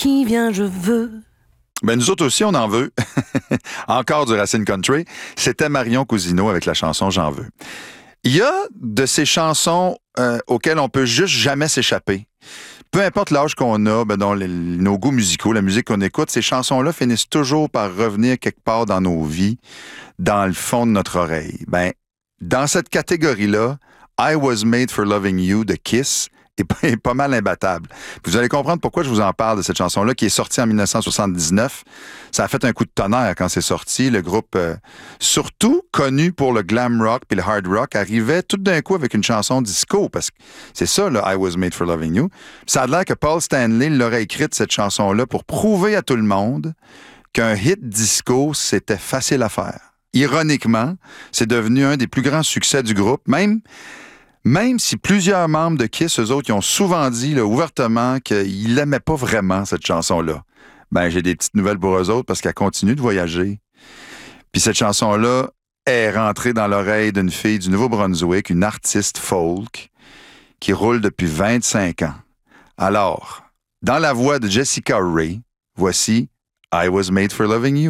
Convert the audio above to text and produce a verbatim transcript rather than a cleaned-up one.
qui vient, je veux. Ben nous autres aussi, on en veut. Encore du Racine Country. C'était Marion Cousineau avec la chanson « J'en veux ». Il y a de ces chansons euh, auxquelles on peut juste jamais s'échapper. Peu importe l'âge qu'on a, ben dans les, nos goûts musicaux, la musique qu'on écoute, ces chansons-là finissent toujours par revenir quelque part dans nos vies, dans le fond de notre oreille. Ben, dans cette catégorie-là, « I Was Made for Loving You » de Kiss est, est pas mal imbattable. Vous allez comprendre pourquoi je vous en parle de cette chanson-là, qui est sortie en dix-neuf cent soixante-dix-neuf. Ça a fait un coup de tonnerre quand c'est sorti. Le groupe, euh, surtout connu pour le glam rock puis le hard rock, arrivait tout d'un coup avec une chanson disco, parce que c'est ça, le « I Was Made for Loving You ». Ça a l'air que Paul Stanley l'aurait écrite, cette chanson-là, pour prouver à tout le monde qu'un hit disco, c'était facile à faire. Ironiquement, c'est devenu un des plus grands succès du groupe, même... Même si plusieurs membres de Kiss, eux autres, ils ont souvent dit là, ouvertement qu'ils n'aimaient pas vraiment cette chanson-là. Ben, j'ai des petites nouvelles pour eux autres parce qu'elle continue de voyager. Puis cette chanson-là est rentrée dans l'oreille d'une fille du Nouveau-Brunswick, une artiste folk, qui roule depuis vingt-cinq ans. Alors, dans la voix de Jessica Rae, voici « I Was Made for Loving You ».